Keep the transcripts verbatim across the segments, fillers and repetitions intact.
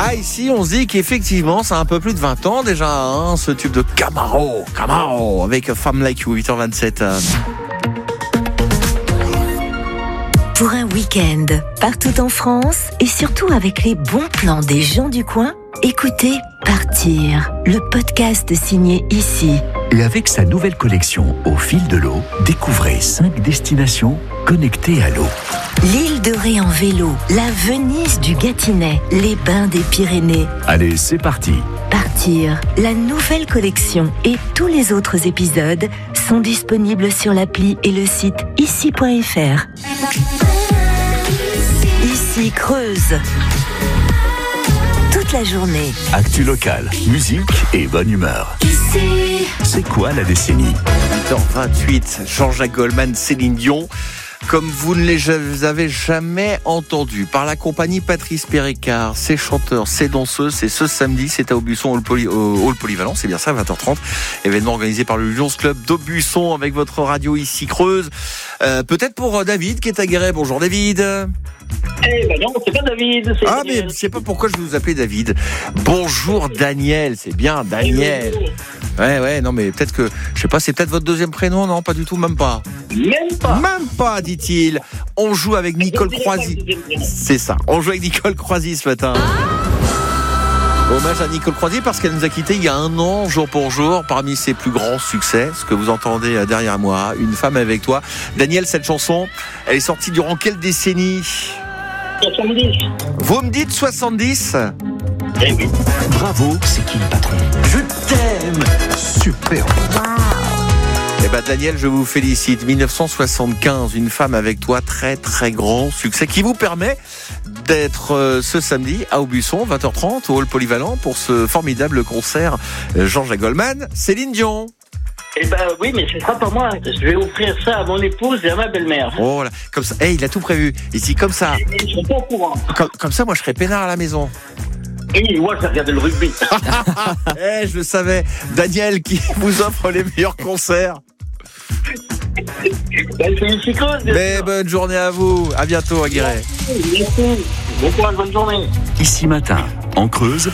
Ah, ici, on se dit qu'effectivement, ça a un peu plus de vingt ans déjà, hein, ce tube de Camaro, Camaro, avec Femme Like You, huit heures vingt-sept. Pour un week-end, partout en France, et surtout avec les bons plans des gens du coin, écoutez Partir, le podcast signé Ici. Et avec sa nouvelle collection Au fil de l'eau, découvrez cinq destinations connectées à l'eau. L'île de Ré en vélo, la Venise du Gâtinais, les bains des Pyrénées. Allez, c'est parti. Partir, la nouvelle collection et tous les autres épisodes sont disponibles sur l'appli et le site ici point f r. Ici Creuse. Toute la journée. Actu locale, musique et bonne humeur. Ici. C'est quoi la décennie ? huit heures vingt-huit, Jean-Jacques Goldman, Céline Dion. Comme vous ne les avez jamais entendus, par la compagnie Patrice Péricard, ses chanteurs, ses danseuses, c'est ce samedi, c'est à Aubusson, Hall, Poly, Hall Polyvalent, c'est bien ça, vingt heures trente, événement organisé par le Lions Club d'Aubusson avec votre radio ici Creuse. Euh, peut-être pour David qui est à Guéret. Bonjour David. Eh ben non, c'est pas David, c'est Ah Daniel. mais je sais pas pourquoi je vais vous appeler David. Bonjour Daniel, c'est bien Daniel. Ouais ouais, non mais peut-être que, je sais pas, c'est peut-être votre deuxième prénom, non pas du tout, même pas. Même pas. Même pas, dit-il. On joue avec Nicole Croisy. C'est ça, on joue avec Nicole Croisy ce matin. Hommage à Nicole Croisy parce qu'elle nous a quittés il y a un an, jour pour jour, parmi ses plus grands succès, ce que vous entendez derrière moi, Une femme avec toi. Daniel, cette chanson, elle est sortie durant quelle décennie ? soixante-dix. Vous me dites soixante-dix ? Eh oui. Bravo, c'est qui le patron ? Je t'aime. Super. Eh ben Daniel, je vous félicite. dix-neuf cent soixante-quinze, Une femme avec toi, très très grand succès qui vous permet d'être euh, ce samedi à Aubusson, vingt heures trente, au Hall Polyvalent pour ce formidable concert euh, Jean-Jacques Goldman, Céline Dion. Eh ben oui, mais ce sera pas moi. Je vais offrir ça à mon épouse et à ma belle-mère. Oh là, comme ça. Eh, il a tout prévu. Ici, comme ça. Ils sont pas au courant. Comme, comme ça, moi, je serais peinard à la maison. Et moi, j'ai regardé le rugby. Eh, je le savais. Daniel qui vous offre les meilleurs concerts. Ben, c'est ici Creuse, bien Mais sûr. bonne journée à vous. À bientôt, à Guéret. Merci. Bon courage, bonne journée. Ici matin, en Creuse,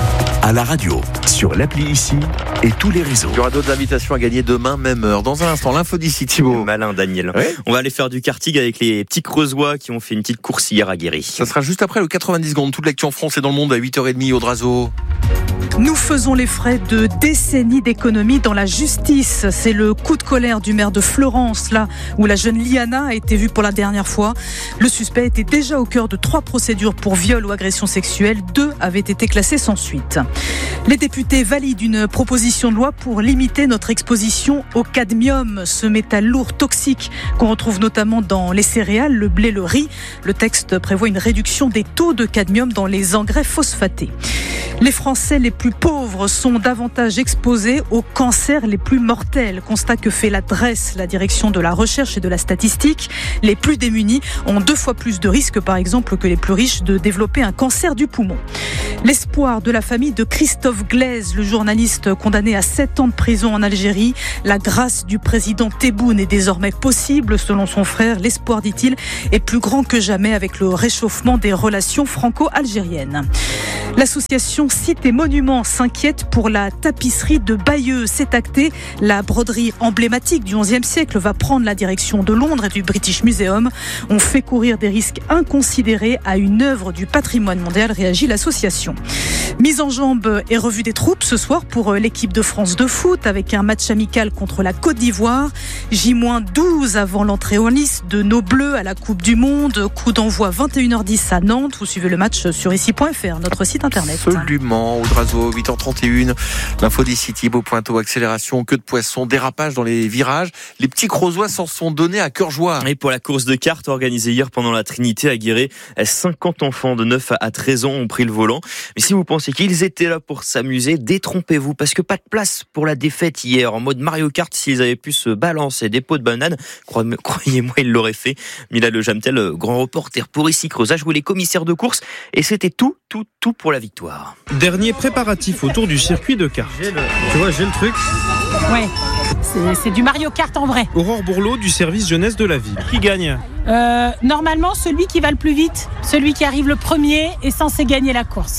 à la radio, sur l'appli Ici et tous les réseaux. Il y aura d'autres invitations à gagner demain, même heure. Dans un instant, l'info d'ici, Thibaut. Malin Daniel. Oui. On va aller faire du karting avec les petits Creusois qui ont fait une petite course hier à Guéry. Ça sera juste après le quatre-vingt-dix secondes. Toute l'actu en France et dans le monde à huit heures trente au Drazo. Nous faisons les frais de décennies d'économie dans la justice. C'est le coup de colère du maire de Florence, là où la jeune Liana a été vue pour la dernière fois. Le suspect était déjà au cœur de trois procédures pour viol ou agression sexuelle. Deux avaient été classées sans suite. Les députés valident une proposition de loi pour limiter notre exposition au cadmium, ce métal lourd toxique qu'on retrouve notamment dans les céréales, le blé, le riz. Le texte prévoit une réduction des taux de cadmium dans les engrais phosphatés. Les Français les plus pauvres sont davantage exposés aux cancers les plus mortels. Constat que fait la D R E S, la direction de la recherche et de la statistique. Les plus démunis ont deux fois plus de risques, par exemple, que les plus riches de développer un cancer du poumon. L'espoir de la famille de Christophe Glaise, le journaliste condamné à sept ans de prison en Algérie. La grâce du président Tebboune est désormais possible, selon son frère. L'espoir, dit-il, est plus grand que jamais avec le réchauffement des relations franco-algériennes. L'association Sites et Monuments s'inquiète pour la tapisserie de Bayeux. C'est acté, la broderie emblématique du onzième siècle va prendre la direction de Londres et du British Museum. On fait courir des risques inconsidérés à une œuvre du patrimoine mondial, réagit l'association. Mise en jambe et revue des troupes ce soir pour l'équipe de France de foot avec un match amical contre la Côte d'Ivoire. J douze avant l'entrée en lice de nos Bleus à la Coupe du Monde. Coup d'envoi vingt et une heures dix à Nantes. Vous suivez le match sur ici point f r, notre site internet. Absolument, au Drazo, huit heures trente et une. L'info d'ici, Thibaut Pointeau, accélération, queue de poisson, dérapage dans les virages. Les petits Creusois s'en sont donnés à cœur joie. Et pour la course de cartes organisée hier pendant la Trinité à Guéret, cinquante enfants de neuf à treize ans ont pris le volant. Mais si vous pensez qu'ils étaient là pour s'amuser, détrompez-vous, parce que pas de place pour la défaite hier. En mode Mario Kart, s'ils avaient pu se balancer des pots de bananes, croyez-moi, ils l'auraient fait. Mila Le Jamtel, grand reporter pour ici Creuse, a joué les commissaires de course et c'était tout, tout, tout pour la victoire. Dernier préparatif autour du circuit de cartes. J'ai le, tu vois, j'ai le truc. Ouais, c'est, c'est du Mario Kart en vrai. Aurore Bourlot du service jeunesse de la ville. Qui gagne ? Euh, normalement, celui qui va le plus vite, celui qui arrive le premier est censé gagner la course.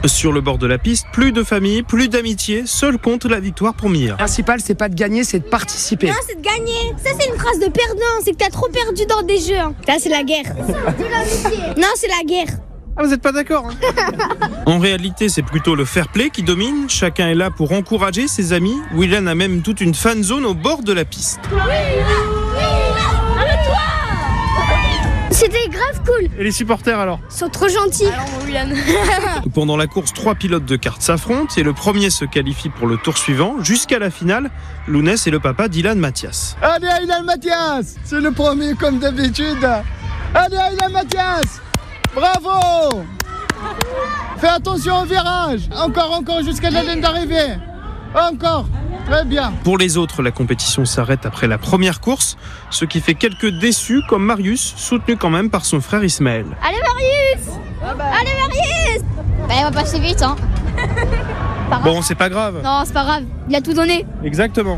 Sur le bord de la piste, plus de famille, plus d'amitié, seul compte la victoire pour Mia. Le principal, c'est pas de gagner, c'est de participer. Non, c'est de gagner. Ça, c'est une phrase de perdant, c'est que t'as trop perdu dans des jeux. Hein. Ça, c'est la guerre. Non, c'est la guerre. Ah, vous êtes pas d'accord hein? En réalité, c'est plutôt le fair play qui domine. Chacun est là pour encourager ses amis. Willan a même toute une fan zone au bord de la piste. Oui, oui, arrête-toi. C'était grave cool. Et les supporters alors? Ils sont trop gentils. Alors, mon Willan. Pendant la course, trois pilotes de kart s'affrontent et le premier se qualifie pour le tour suivant. Jusqu'à la finale, Lounès et le papa d'Ilan Mathias. Allez, Ilan Mathias, c'est le premier comme d'habitude. Allez, Ilan Mathias, bravo. Fais attention au virage. Encore, encore jusqu'à la ligne d'arrivée. Encore. Très bien. Pour les autres, la compétition s'arrête après la première course, ce qui fait quelques déçus comme Marius, soutenu quand même par son frère Ismaël. Allez Marius. Allez Marius. Bah, il va passer vite hein. Bon, c'est pas grave. Non, c'est pas grave, il a tout donné. Exactement.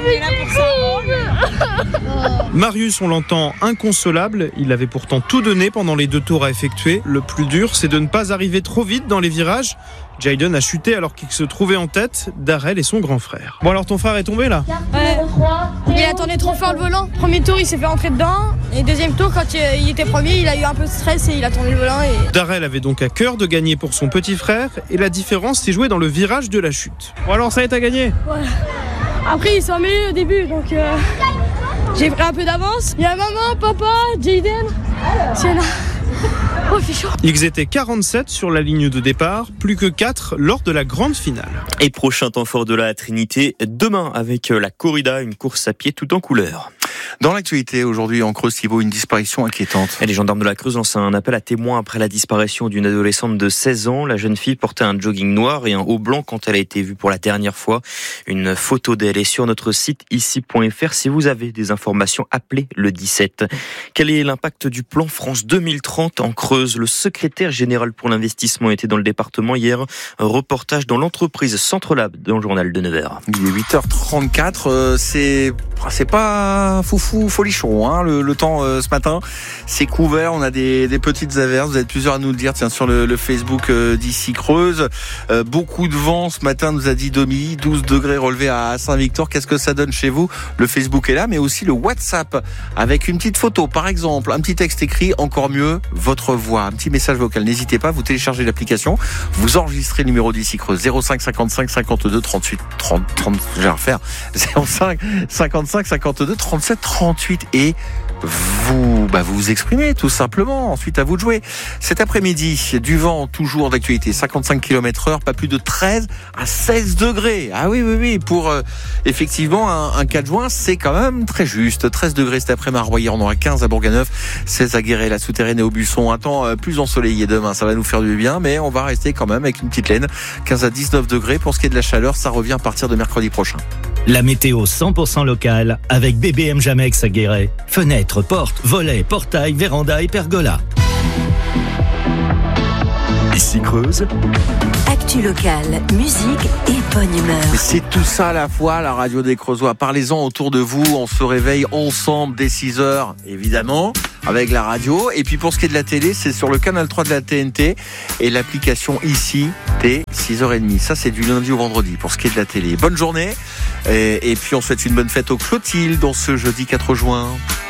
Marius, on l'entend inconsolable. Il avait pourtant tout donné pendant les deux tours à effectuer. Le plus dur, c'est de ne pas arriver trop vite dans les virages. Jayden a chuté alors qu'il se trouvait en tête. Darrell et son grand frère. Bon alors ton frère est tombé là? Ouais. Il a tourné trop fort le volant. Premier tour, il s'est fait entrer dedans. Et deuxième tour, quand il était premier, il a eu un peu de stress et il a tourné le volant. Et... Darrell avait donc à cœur de gagner pour son petit frère. Et la différence s'est jouée dans le virage de la chute. Bon alors ça y est, t'as gagné? Ouais. Après, ils sont emmêlés au début, donc euh, j'ai pris un peu d'avance. Il y a maman, papa, Jayden, Sienna. Oh, c'est chaud. Ils étaient quarante-sept sur la ligne de départ, plus que quatre lors de la grande finale. Et prochain temps fort de la Trinité, demain avec la corrida, une course à pied tout en couleur. Dans l'actualité, aujourd'hui en Creuse, Thibaut, une disparition inquiétante. Et les gendarmes de la Creuse lancent un appel à témoins après la disparition d'une adolescente de seize ans. La jeune fille portait un jogging noir et un haut blanc quand elle a été vue pour la dernière fois. Une photo d'elle est sur notre site ici point f r. Si vous avez des informations, appelez le dix-sept. Quel est l'impact du plan France deux mille trente en Creuse? Le secrétaire général pour l'investissement était dans le département hier. Un reportage dans l'entreprise Centrelab dans le journal de neuf heures. Il est huit heures trente-quatre. Euh, c'est, c'est pas foufou folichon, hein, le, le temps euh, ce matin. C'est couvert. On a des, des petites averses. Vous êtes plusieurs à nous le dire. Tiens, sur le, le Facebook euh, d'ici Creuse. Euh, beaucoup de vent ce matin, nous a dit Domi. douze degrés relevés à Saint-Victor. Qu'est-ce que ça donne chez vous? Le Facebook est là, mais aussi le WhatsApp avec une petite photo, par exemple, un petit texte écrit, encore mieux, votre voix, un petit message vocal. N'hésitez pas, vous téléchargez l'application, vous enregistrez le numéro d'ici Creuse zéro cinq cinquante-cinq cinquante-deux trente-huit trente trente. Je vais refaire zéro cinq cinquante-cinq cinquante-deux trente-sept trente-huit et vous, bah vous vous exprimez tout simplement. Ensuite, à vous de jouer. Cet après-midi, du vent toujours d'actualité, cinquante-cinq kilomètres heure, pas plus de treize à seize degrés. Ah oui, oui, oui. Pour euh, effectivement un, un quatre juin, c'est quand même très juste. treize degrés cet après-midi à Royer, on aura quinze à Bourganeuf, seize à Guéret, la Souterraine et Aubusson. Un temps euh, plus ensoleillé demain, ça va nous faire du bien, mais on va rester quand même avec une petite laine. quinze à dix-neuf degrés. Pour ce qui est de la chaleur, ça revient à partir de mercredi prochain. La météo cent pour cent locale avec B B M Jamex à Guéret. Fenêtres, portes, volets, portails, vérandas et pergolas. Ici Creuse. Actu locale, musique et bonne humeur. C'est tout ça à la fois, la radio des Creusois. Parlez-en autour de vous. On se réveille ensemble dès six heures, évidemment, avec la radio. Et puis pour ce qui est de la télé, c'est sur le canal trois de la T N T et l'application ici, dès six heures trente. Ça, c'est du lundi au vendredi pour ce qui est de la télé. Bonne journée. Et, et puis on souhaite une bonne fête aux Clotilde dans ce jeudi quatre juin.